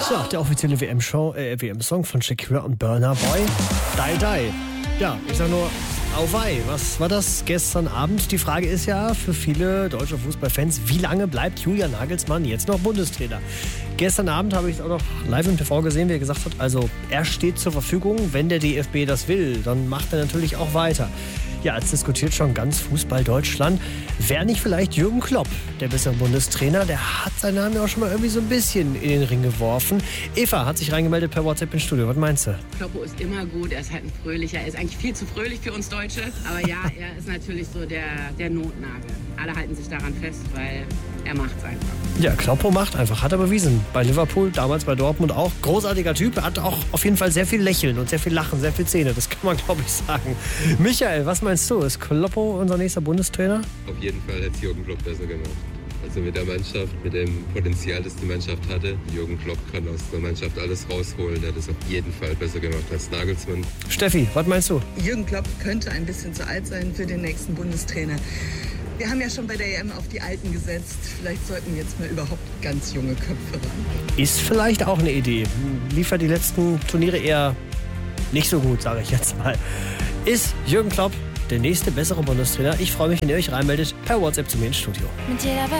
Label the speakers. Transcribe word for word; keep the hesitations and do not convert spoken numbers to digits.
Speaker 1: So, der offizielle W M-Show, äh, W M-Song von Shakira und Burna Boy. Die, die. Ja, ich sag nur, auweih. Was war das gestern Abend? Die Frage ist ja für viele deutsche Fußballfans, wie lange bleibt Julian Nagelsmann jetzt noch Bundestrainer? Gestern Abend habe ich es auch noch live im T V gesehen, wie er gesagt hat, also er steht zur Verfügung, wenn der D F B das will, dann macht er natürlich auch weiter. Ja, es diskutiert schon ganz Fußball Deutschland. Wäre nicht vielleicht Jürgen Klopp der bessere Bundestrainer? Der hat seinen Namen ja auch schon mal irgendwie so ein bisschen in den Ring geworfen. Eva hat sich reingemeldet per WhatsApp ins Studio. Was meinst du?
Speaker 2: Kloppo ist immer gut, er ist halt ein fröhlicher, er ist eigentlich viel zu fröhlich für uns Deutsche. Aber ja, er ist natürlich so der, der Notnagel. Alle halten sich daran fest, weil er macht's einfach.
Speaker 1: Ja, Kloppo macht einfach, hat er bewiesen. Bei Liverpool, damals bei Dortmund auch. Großartiger Typ, er hat auch auf jeden Fall sehr viel Lächeln und sehr viel Lachen, sehr viel Zähne. Das kann man, glaube ich, sagen. Michael, was meinst du? Ist Kloppo unser nächster Bundestrainer?
Speaker 3: Auf jeden Fall hätte es Jürgen Klopp besser gemacht. Also mit der Mannschaft, mit dem Potenzial, das die Mannschaft hatte. Jürgen Klopp kann aus der Mannschaft alles rausholen. Der hat es auf jeden Fall besser gemacht als Nagelsmann.
Speaker 1: Steffi, was meinst du?
Speaker 4: Jürgen Klopp könnte ein bisschen zu alt sein für den nächsten Bundestrainer. Wir haben ja schon bei der E M auf die Alten gesetzt. Vielleicht sollten jetzt mal überhaupt ganz junge Köpfe ran.
Speaker 1: Ist vielleicht auch eine Idee. Liefert die letzten Turniere eher nicht so gut, sage ich jetzt mal. Ist Jürgen Klopp der nächste bessere Bundestrainer? Ich freue mich, wenn ihr euch reinmeldet per WhatsApp zu mir ins Studio.
Speaker 5: Mit jeder